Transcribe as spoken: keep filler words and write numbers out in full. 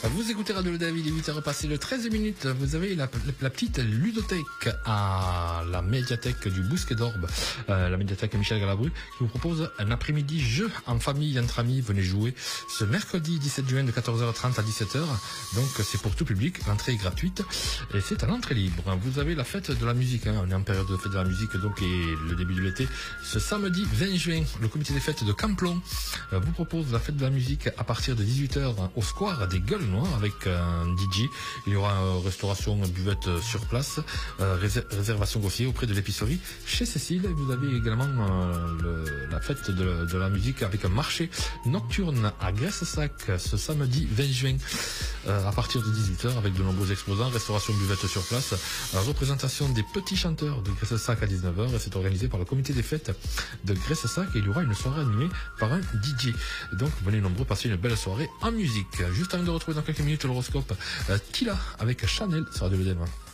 Vous écoutez Radio Le Dav, il est huit heures passées de treize minutes. Vous avez la, la petite ludothèque à la médiathèque du Bousquet d'Orbe, euh, la médiathèque Michel Galabru, qui vous propose un après-midi jeu en famille, entre amis. Venez jouer ce mercredi dix-sept juin de quatorze heures trente à dix-sept heures. Donc c'est pour tout public, l'entrée est gratuite et c'est à l'entrée libre. Vous avez la fête de la musique, hein. On est en période de fête de la musique, donc et le début de l'été. Ce samedi vingt juin, le comité des fêtes de Camplon euh, vous propose la fête de la musique à partir de dix-huit heures au square des Gueules Noires avec un D J. Il y aura une restauration, une buvette sur place, euh, réser réservation aussi auprès de l'épicerie chez Cécile. Vous avez également euh, le, la fête de, de la musique avec un marché nocturne à Graissac ce samedi vingt juin euh, à partir de dix-huit heures avec de nombreux exposants, restauration buvette sur place, euh, représentation des petits chanteurs de Graissac à dix-neuf heures et c'est organisé par le comité des fêtes de Graissac et il y aura une soirée animée par un D J. Donc venez nombreux passer une belle soirée en musique. Juste avant de retrouver dans quelques minutes l'horoscope, euh, Tila avec Chanel sur Radio Le Dav.